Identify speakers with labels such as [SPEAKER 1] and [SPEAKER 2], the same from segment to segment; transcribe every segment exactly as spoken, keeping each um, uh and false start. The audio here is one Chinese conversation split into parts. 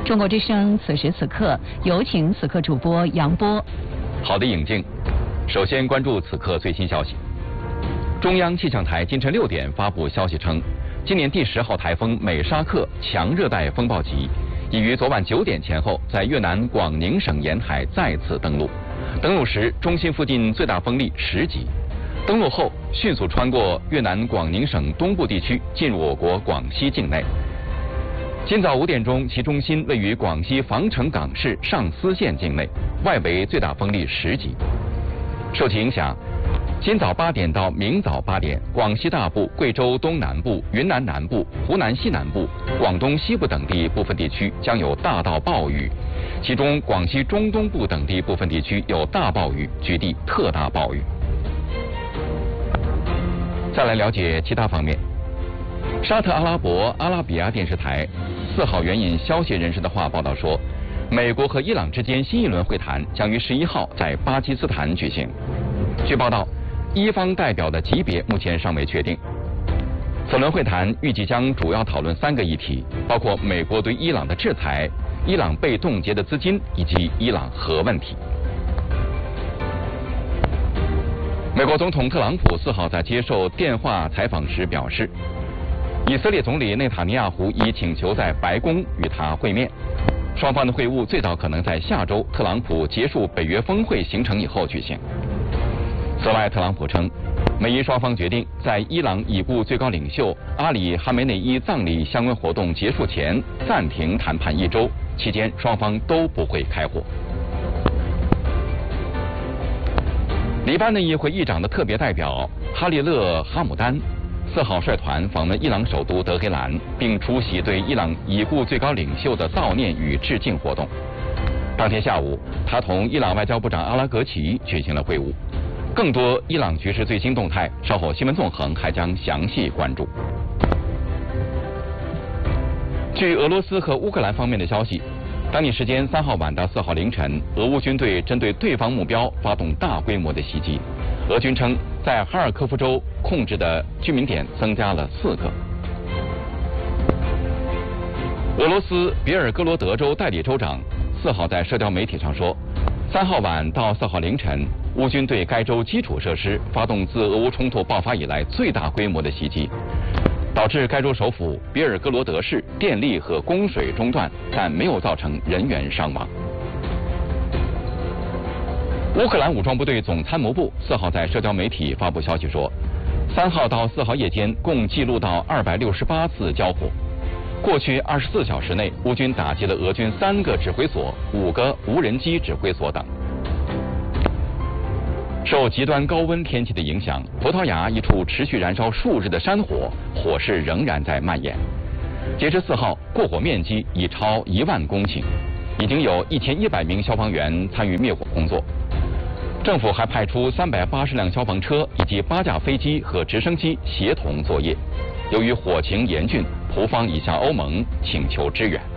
[SPEAKER 1] 中国之声此时此刻有请此刻主播杨波。
[SPEAKER 2] 好的，尹静。首先关注此刻最新消息。中央气象台今晨六点发布消息称，今年第十号台风美沙克强热带风暴级已于昨晚九点前后在越南广宁省沿海再次登陆。登陆时，中心附近最大风力十级。登陆后，迅速穿过越南广宁省东部地区，进入我国广西境内。今早五点钟，其中心位于广西防城港市上思县境内，外围最大风力十级。受其影响，今早八点到明早八点，广西大部、贵州东南部、云南南部、湖南西南部、广东西部等地部分地区将有大到暴雨，其中广西中东部等地部分地区有大暴雨，局地特大暴雨。再来了解其他方面。沙特阿拉伯阿拉比亚电视台四号援引消息人士的话报道说，美国和伊朗之间新一轮会谈将于十一号在巴基斯坦举行。据报道，伊方代表的级别目前尚未确定。此轮会谈预计将主要讨论三个议题，包括美国对伊朗的制裁、伊朗被冻结的资金以及伊朗核问题。美国总统特朗普四号在接受电话采访时表示，以色列总理内塔尼亚胡已请求在白宫与他会面，双方的会晤最早可能在下周特朗普结束北约峰会行程以后举行。此外，特朗普称，美伊双方决定在伊朗已故最高领袖阿里哈梅内伊葬礼相关活动结束前暂停谈判一周，期间双方都不会开火。黎巴嫩议会议长的特别代表哈利勒·哈姆丹四号率团访问伊朗首都德黑兰，并出席对伊朗已故最高领袖的悼念与致敬活动。当天下午，他同伊朗外交部长阿拉格齐举行了会晤。更多伊朗局势最新动态，稍后新闻纵横还将详细关注。据俄罗斯和乌克兰方面的消息，当地时间三号晚到四号凌晨，俄乌军队针对对方目标发动大规模的袭击。俄军称，在哈尔科夫州控制的居民点增加了四个。俄罗斯别尔哥罗德州代理州长四号在社交媒体上说，三号晚到四号凌晨，乌军对该州基础设施发动自俄乌冲突爆发以来最大规模的袭击，导致该州首府别尔哥罗德市电力和供水中断，但没有造成人员伤亡。乌克兰武装部队总参谋部四号在社交媒体发布消息说，三号到四号夜间共记录到二百六十八次交火。过去二十四小时内，乌军打击了俄军三个指挥所、五个无人机指挥所等。受极端高温天气的影响，葡萄牙一处持续燃烧数日的山火，火势仍然在蔓延。截至四号，过火面积已超一万公顷，已经有一千一百名消防员参与灭火工作。政府还派出三百八十辆消防车以及八架飞机和直升机协同作业。由于火情严峻，葡方已向欧盟请求支援。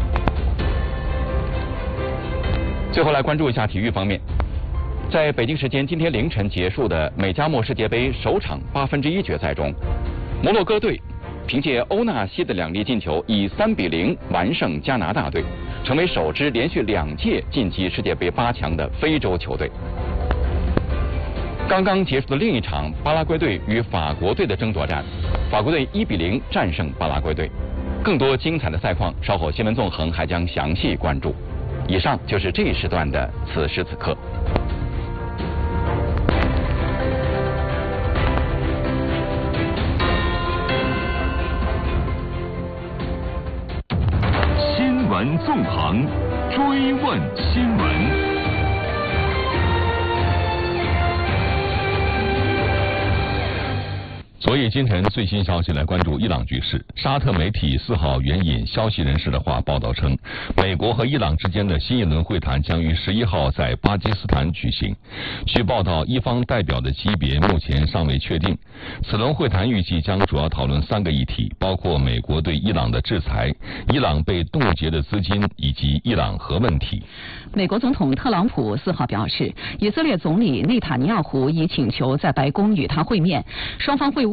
[SPEAKER 2] 最后来关注一下体育方面，在北京时间今天凌晨结束的美加墨世界杯首场八分之一决赛中，摩洛哥队凭借欧纳西的两粒进球，以三比零完胜加拿大队，成为首支连续两届晋级世界杯八强的非洲球队。刚刚结束的另一场巴拉圭队与法国队的争夺战，法国队一比零战胜巴拉圭队。更多精彩的赛况，稍后新闻纵横还将详细关注。以上就是这一时段的此时此刻。
[SPEAKER 3] 新闻纵横，追问新闻。昨夜今晨最新消息来关注伊朗局势。沙特媒体四号援引消息人士的话报道称，美国和伊朗之间的新一轮会谈将于十一号在巴基斯坦举行。据报道，伊方代表的级别目前尚未确定。此轮会谈预计将主要讨论三个议题，包括美国对伊朗的制裁、伊朗被冻结的资金以及伊朗核问题。
[SPEAKER 1] 美国总统特朗普四号表示，以色列总理内塔尼亚胡已请求在白宫与他会面，双方会晤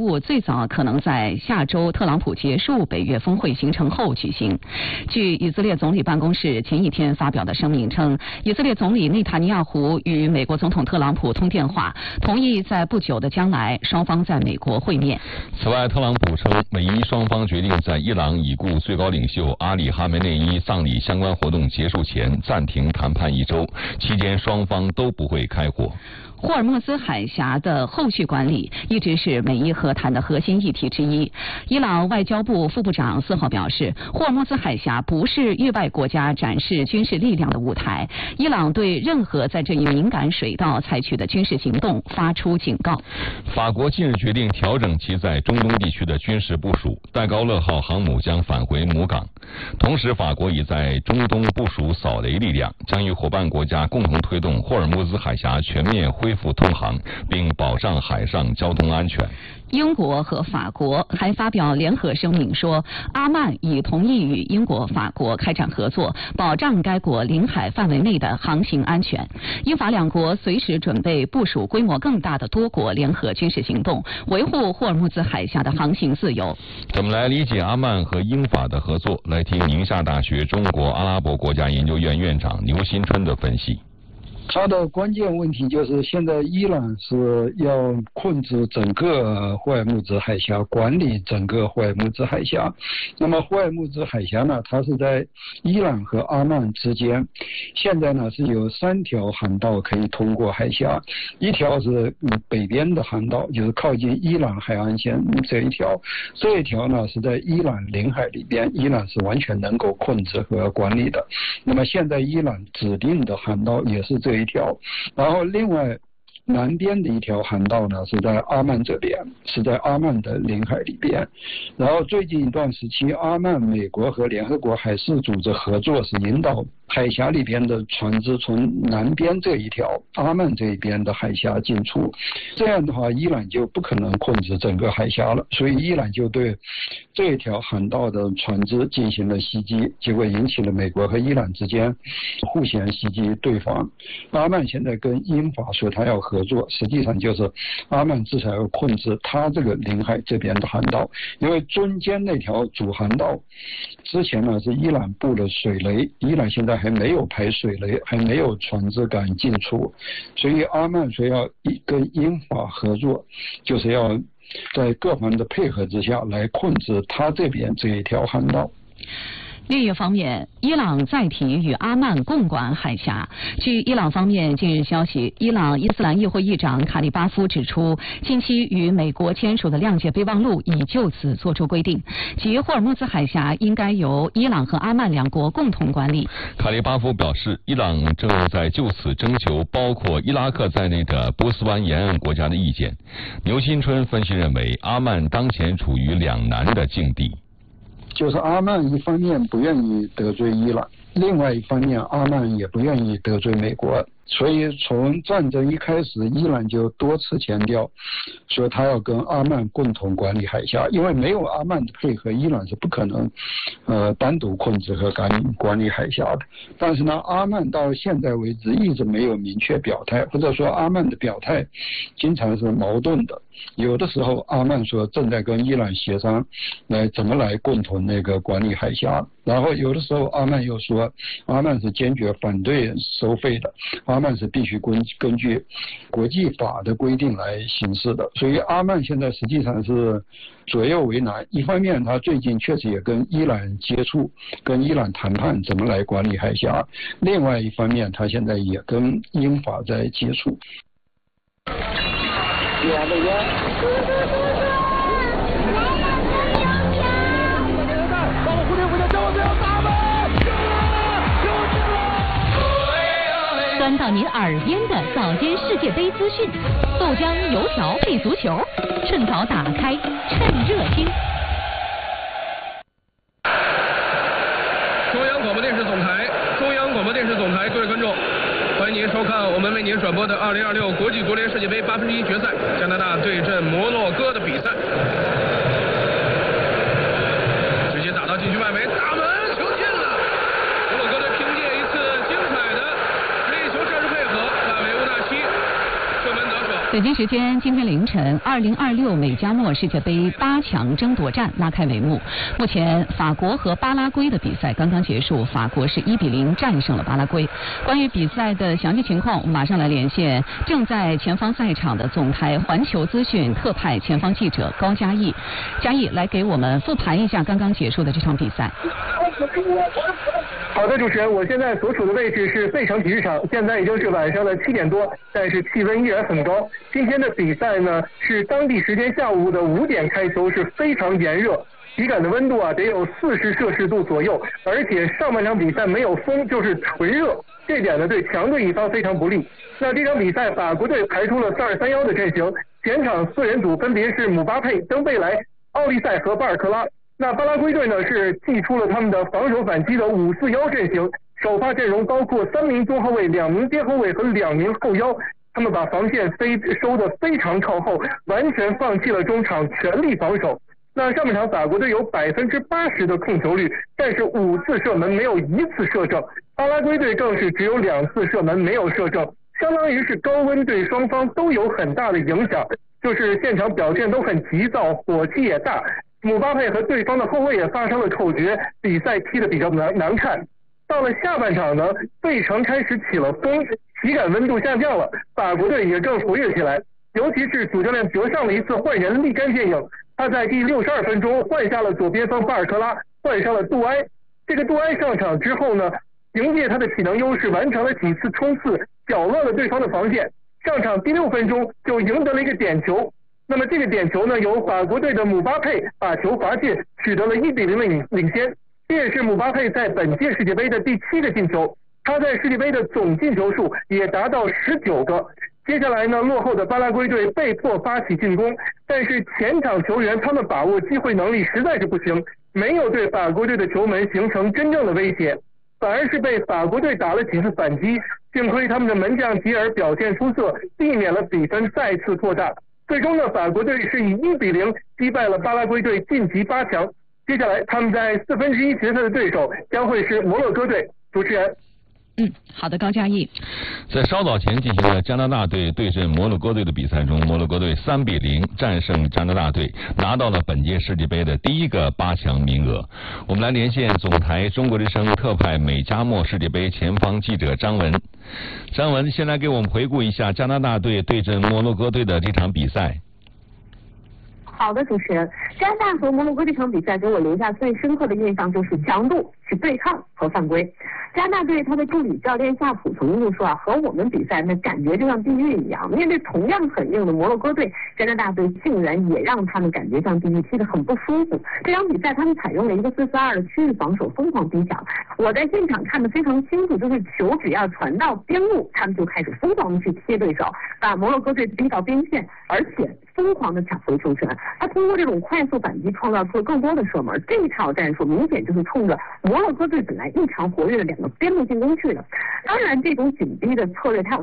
[SPEAKER 1] 务最早可能在下周特朗普结束北约峰会行程后举行。据以色列总理办公室前一天发表的声明称，以色列总理内塔尼亚胡与美国总统特朗普通电话，同意在不久的将来双方在美国会面。
[SPEAKER 3] 此外，特朗普称，美伊双方决定在伊朗已故最高领袖阿里哈梅内伊葬礼相关活动结束前暂停谈判一周，期间双方都不会开火。
[SPEAKER 1] 霍尔木兹海峡的后续管理一直是美伊和谈的核心议题之一。伊朗外交部副部长四号表示，霍尔木兹海峡不是域外国家展示军事力量的舞台，伊朗对任何在这一敏感水道采取的军事行动发出警告。
[SPEAKER 3] 法国近日决定调整其在中东地区的军事部署，戴高乐号航母将返回母港。同时，法国已在中东部署扫雷力量，将与伙伴国家共同推动霍尔木兹海峡全面恢复通航，并保障海上交通安全。
[SPEAKER 1] 英国和法国还发表联合声明说，阿曼已同意与英国、法国开展合作，保障该国领海范围内的航行安全。英法两国随时准备部署规模更大的多国联合军事行动，维护霍尔木兹海峡的航行自由。
[SPEAKER 3] 怎么来理解阿曼和英法的合作？来听宁夏大学中国阿拉伯国家研究院院长牛新春的分析。
[SPEAKER 4] 它的关键问题就是现在伊朗是要控制整个霍尔木兹海峡，管理整个霍尔木兹海峡。那么霍尔木兹海峡呢，它是在伊朗和阿曼之间，现在呢是有三条航道可以通过海峡，一条是北边的航道，就是靠近伊朗海岸线这一条，这一条呢是在伊朗领海里边，伊朗是完全能够控制和管理的。那么现在伊朗指定的航道也是这一条，然后另外南边的一条航道呢是在阿曼这边，是在阿曼的领海里边。然后最近一段时期，阿曼、美国和联合国海事组织合作，是引导海峡里边的船只从南边这一条阿曼这一边的海峡进出。这样的话，伊朗就不可能控制整个海峡了，所以伊朗就对这一条航道的船只进行了袭击，结果引起了美国和伊朗之间互相袭击对方。阿曼现在跟英法说他要合作，实际上就是阿曼至少要控制他这个领海这边的航道，因为中间那条主航道之前呢是伊朗布了水雷，伊朗现在还没有排水雷，还没有船只敢进出，所以阿曼说要跟英法合作，就是要在各方的配合之下来控制他这边这一条航道。
[SPEAKER 1] 另一方面，伊朗再提与阿曼共管海峡。据伊朗方面近日消息，伊朗伊斯兰议会议长卡利巴夫指出，近期与美国签署的谅解备忘录已就此作出规定，即霍尔木兹海峡应该由伊朗和阿曼两国共同管理。
[SPEAKER 3] 卡利巴夫表示，伊朗正在就此征求包括伊拉克在内的波斯湾沿岸国家的意见。牛新春分析认为，阿曼当前处于两难的境地。
[SPEAKER 4] 就是阿曼一方面不愿意得罪伊朗，另外一方面阿曼也不愿意得罪美国，所以从战争一开始，伊朗就多次强调说他要跟阿曼共同管理海峡，因为没有阿曼的配合，伊朗是不可能呃单独控制和管理管理海峡的。但是呢，阿曼到现在为止一直没有明确表态，或者说阿曼的表态经常是矛盾的。有的时候阿曼说正在跟伊朗协商来怎么来共同那个管理海峡，然后有的时候阿曼又说阿曼是坚决反对收费的，阿曼是必须根根据国际法的规定来行事的。所以阿曼现在实际上是左右为难，一方面他最近确实也跟伊朗接触，跟伊朗谈判怎么来管理海峡，另外一方面他现在也跟英法在接触。
[SPEAKER 1] 钻到您耳边的早间世界杯资讯，豆浆油条配足球，趁早打开，趁热听。
[SPEAKER 5] 中央广播电视总台，中央广播电视总台，各位观众，欢迎您收看我们为您转播的二零二六国际足联世界杯八分之一决赛，加拿大对阵摩洛哥的比赛。直接打到禁区外围，大门球进了！摩洛哥队凭借一次精彩的任意球战术配合，拉维乌纳西射门得手。
[SPEAKER 1] 北京时间今天凌晨，二零二六美加墨世界杯八强争夺战拉开帷幕。目前，法国和巴拉圭的比赛刚刚结束，法国是一比零战胜了巴拉圭。关于比赛的详细情况，我们马上来连线正在前方赛场的总台环球资讯特派前方记者高嘉毅。嘉毅来给我们复盘一下刚刚结束的这场比赛。
[SPEAKER 6] 好的，主持人，我现在所处的位置是费城体育场，现在已经是晚上的七点多，但是气温依然很高。今天的比赛呢是当地时间下午的五点开球，是非常炎热，体感的温度啊得有四十摄氏度左右，而且上半场比赛没有风，就是纯热，这点呢对强队一方非常不利。那这场比赛法国队排出了三二三一的阵型，前场四人组分别是姆巴佩、登贝莱、奥利塞和巴尔克拉。那巴拉圭队呢是祭出了他们的防守反击的五四一阵型，首发阵容包括三名中后卫、两名边后卫和两名后腰，他们把防线非收得非常靠后，完全放弃了中场，全力防守。那上半场法国队有百分之八十的控球率，但是五次射门没有一次射正，巴拉圭队更是只有两次射门没有射正，相当于是高温对双方都有很大的影响，就是现场表现都很急躁，火气也大。姆巴佩和对方的后卫也发生了口角，比赛踢得比较难难看。到了下半场呢，费城开始起了风，体感温度下降了，法国队也更活跃起来。尤其是主教练德尚的一次换人立竿见影，他在第六十二分钟换下了左边锋巴尔克拉，换上了杜埃。这个杜埃上场之后呢，凭借他的体能优势完成了几次冲刺，搅乱了对方的防线。上场第六分钟就赢得了一个点球。那么这个点球呢，由法国队的姆巴佩把球罚进，取得了一比零的领领先。这也是姆巴佩在本届世界杯的第七个进球，他在世界杯的总进球数也达到十九个。接下来呢，落后的巴拉圭队被迫发起进攻，但是前场球员他们把握机会能力实在是不行，没有对法国队的球门形成真正的威胁，反而是被法国队打了几次反击。幸亏他们的门将吉尔表现出色，避免了比分再次扩大。最终呢，法国队是以一比零击败了巴拉圭队，晋级八强。接下来他们在四分之一决赛的对手将会是摩洛哥队。主持人。
[SPEAKER 1] 嗯，好的，高嘉毅。
[SPEAKER 3] 在稍早前进行的加拿大队对阵摩洛哥队的比赛中，摩洛哥队三比零战胜加拿大队，拿到了本届世界杯的第一个八强名额。我们来连线总台中国之声特派美加墨世界杯前方记者张文。张文，先来给我们回顾一下加拿大队对阵摩洛哥队的这场比赛。
[SPEAKER 7] 好的，主持人，加拿大和摩洛哥这场比赛给我留下最深刻的印象就是强度、去对抗和犯规。加拿大队他的助理教练夏普曾经就说啊，和我们比赛那感觉就像地狱一样。面对同样很硬的摩洛哥队，加拿大队竟然也让他们感觉像地狱，踢得很不舒服。这场比赛他们采用了一个四四二的区域防守，疯狂逼抢。我在现场看得非常清楚，就是球只要传到边路，他们就开始疯狂的去贴对手，把摩洛哥队逼到边线，而且疯狂的抢回球权。他通过这种快速反击创造出了更多的射门，这一套战术明显就是冲着摩洛哥队本来异常活跃的两个边路进攻去的。当然，这种紧逼的策略它有